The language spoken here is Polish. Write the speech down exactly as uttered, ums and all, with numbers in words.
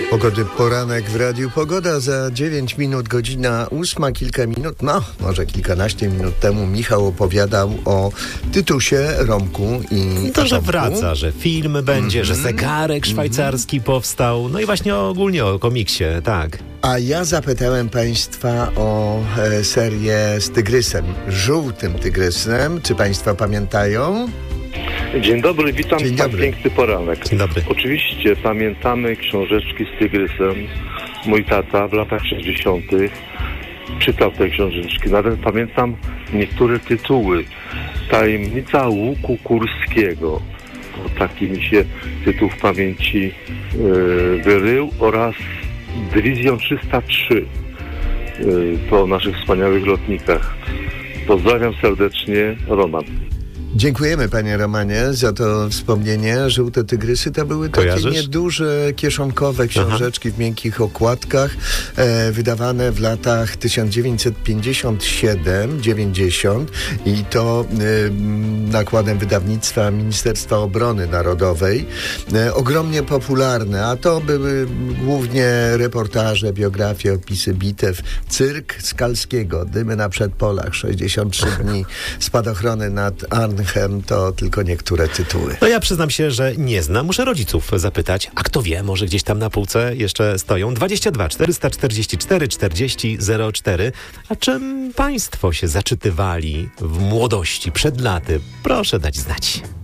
Pogody poranek w Radiu Pogoda. Za dziewięć minut, godzina ósma, kilka minut, no może kilkanaście minut temu Michał opowiadał o Tytusie, Romku i To, że Atomku. wraca, że film będzie, mm-hmm. że zegarek szwajcarski mm-hmm. powstał, no i właśnie ogólnie o komiksie, tak. A ja zapytałem Państwa o e, serię z tygrysem, żółtym tygrysem. Czy Państwo pamiętają? Dzień dobry, witam Dzień w tak dobry. piękny poranek. Dzień dobry. Oczywiście pamiętamy książeczki z tygrysem. Mój tata w latach sześćdziesiątych czytał te książeczki. Nawet pamiętam niektóre tytuły. Tajemnica łuku kurskiego. To taki mi się tytuł w pamięci yy, wyrył. Oraz Dywizjon trzysta trzy. Yy, po naszych wspaniałych lotnikach. Pozdrawiam serdecznie, Roman. Dziękujemy, panie Romanie, za to wspomnienie. Żółte tygrysy to były takie Kojarzysz? nieduże, kieszonkowe książeczki Aha. w miękkich okładkach, e, wydawane w latach tysiąc dziewięćset pięćdziesiąt siedem dziewięćdziesiąt i to e, nakładem wydawnictwa Ministerstwa Obrony Narodowej. E, ogromnie popularne, a to były głównie reportaże, biografie, opisy bitew. Cyrk Skalskiego, Dymy na przedpolach, sześćdziesiąt trzy dni, Spadochrony nad Arnhem, to tylko niektóre tytuły. No ja przyznam się, że nie znam. Muszę rodziców zapytać, a kto wie, może gdzieś tam na półce jeszcze stoją. dwadzieścia dwa czterysta czterdzieści cztery czterdzieści zero cztery. A czym państwo się zaczytywali w młodości, przed laty? Proszę dać znać.